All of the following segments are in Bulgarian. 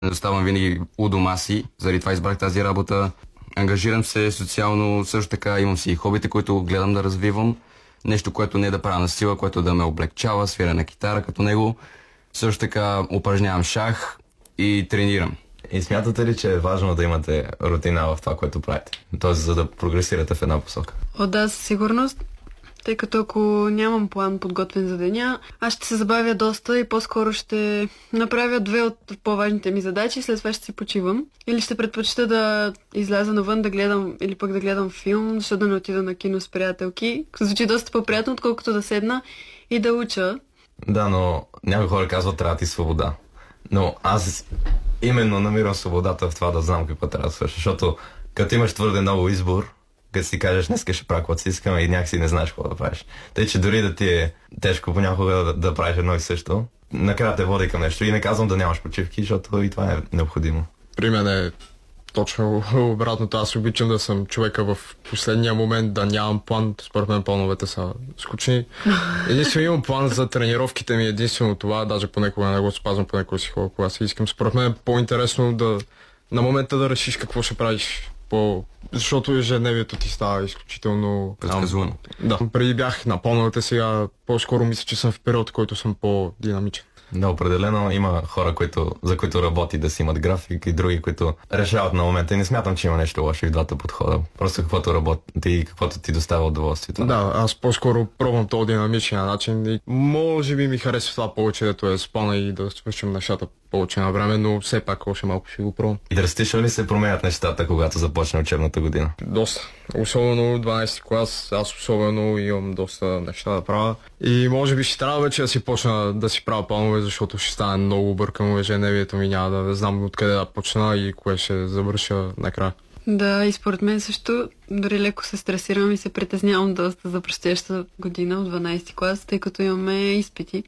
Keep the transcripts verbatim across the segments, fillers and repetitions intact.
Оставам винаги у дома си, заради това избрах тази работа. Ангажирам се социално, също така имам си и хобите, които гледам да развивам. Нещо, което не е да правя на сила, което да ме облегчава, свиря на китара като него. Също така упражнявам шах и тренирам. И смятате ли, че е важно да имате рутина в това, което правите? Тоест, за да прогресирате в една посока? О, да, със сигурност. Тъй като ако нямам план подготвен за деня, аз ще се забавя доста и по-скоро ще направя две от по-важните ми задачи, след това ще си почивам. Или ще предпочита да изляза навън да гледам, или пък да гледам филм, защото да не отида на кино с приятелки. Звучи доста по-приятно, отколкото да седна и да уча. Да, но някои хора казват, трябва ти свобода. Но аз именно намирам свободата в това да знам какво трябва да свърша, защото като имаш твърде много избор, като си кажеш, днес ще правя каквото си искам и някакси не знаеш какво да правиш. Тъй, че дори да ти е тежко понякога да, да правиш едно и също, накрая те води към нещо и не казвам да нямаш почивки, защото и това е необходимо. При мен е точно обратното. Аз обичам да съм човека в последния момент, да нямам план. Според мен плановете са скучни. Единствено имам план за тренировките ми, единствено това, даже понекога не го спазвам, понекога си ходя, кога си искам. Според мен е по-интересно да на момента да решиш какво ще правиш. По... Защото ежедневието ти става изключително предсказуемо. Да. Преди бях на плановете, сега по-скоро мисля, че съм в период, в който съм по-динамичен. Да, определено има хора, които, за които работи да си имат график и други, които решават на момента. И не смятам, че има нещо лошо и в двата подхода. Просто каквото работи и каквото ти доставя удоволствието. Да, аз по-скоро пробвам този динамичен начин и може би ми харесва това повече, дето е спана и да свършим нещата повече на време, но все пак още малко ще го пробвам. И драстично ли се променят нещата, когато започне учебната година? Доста. Особено дванайсети клас, аз особено имам доста неща да правя. И може би ще трябва вече да си почна да си правя планове, защото ще стане много бъркано ежедневието ми, няма да знам откъде да почна и кое ще завърша накрая. Да, и според мен също дори леко се стресирам и се притеснявам доста за предстоящата година от дванайсети клас, тъй като имаме изпити.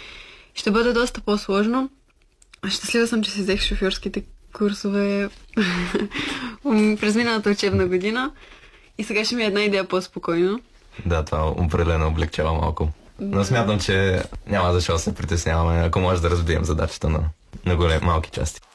Ще бъде доста по-сложно. Щастлива съм, че си взех шофьорските курсове през миналата учебна година и сега ще ми е една идея по-спокойно. Да, това определено облегчава малко. Но смятам, че няма защо да се притесняваме, ако може да разбием задачата на, на големи малки части.